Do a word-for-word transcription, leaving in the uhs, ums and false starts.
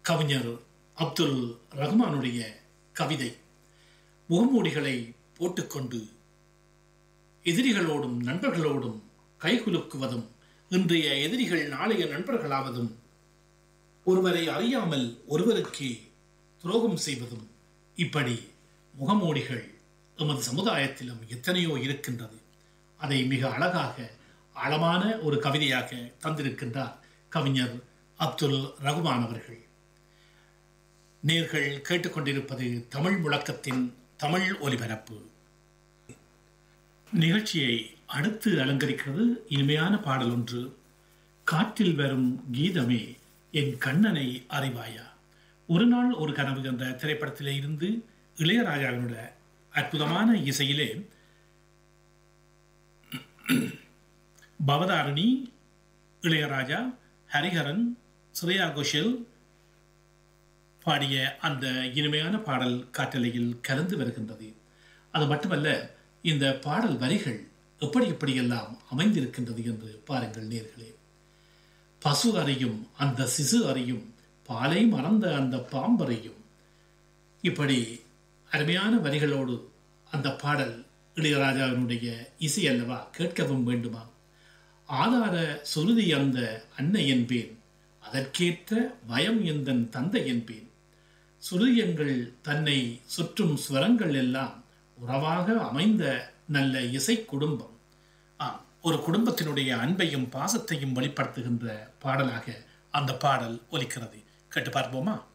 கவிஞர் அப்துல் ரஹ்மானுடைய கவிதை. முகமூடிகளை போட்டுக்கொண்டு எதிரிகளோடும் நண்பர்களோடும் கைகுலுக்குவதும், இன்றைய எதிரிகள் நாளைய நண்பர்களாவதும், ஒருவரை அறியாமல் ஒருவருக்கு துரோகம் செய்வதும், இப்படி முகமூடிகள் எமது சமுதாயத்திலும் எத்தனையோ இருக்கின்றது. அதை மிக அழகாக ஆழமான ஒரு கவிதையாக தந்திருக்கின்றார் கவிஞர் அப்துல் ரஹ்மான் அவர்கள். நேர்கள் கேட்டுக்கொண்டிருப்பது தமிழ் முழக்கத்தின் தமிழ் ஒலிபரப்பு நிகழ்ச்சியை அடுத்து அலங்கரிக்கிறது இனிமையான பாடல் ஒன்று. காற்றில் வரும் கீதமே என் கண்ணனை அறிவாயா. ஒரு நாள் ஒரு கனவு என்ற திரைப்படத்திலே இருந்து இளையராஜாவினுடைய அற்புதமான இசையிலே பவதாரணி, இளையராஜா, ஹரிஹரன், ஸ்ரேயா கோஷல் பாடிய அந்த இனிமையான பாடல் காற்றலையில் கலந்து வருகின்றது. அது மட்டுமல்ல, இந்த பாடல் வரிகள் எப்படி எப்படியெல்லாம் அமைந்திருக்கின்றது என்று பாருங்கள் நேர்களே. பசு அறியும் அந்த சிசு அறியும், பாலை மறந்த அந்த பாம்பறையும், இப்படி அருமையான வரிகளோடு அந்த பாடல் இளையராஜாவினுடைய இசை அல்லவா, கேட்கவும் வேண்டுமா? ஆதார சுருதி அந்த அன்னை என்பேன், அதற்கேற்ற பயம் எந்தன் தந்தை என்பேன். சுருதியங்கள் தன்னை சுற்றும் ஸ்வரங்கள் எல்லாம் உறவாக அமைந்த நல்ல இசை குடும்பம். ஆம், ஒரு குடும்பத்தினுடைய அன்பையும் பாசத்தையும் வெளிப்படுத்துகின்ற பாடலாக அந்த பாடல் ஒலிக்கிறது. கேட்டு பார்ப்போமா?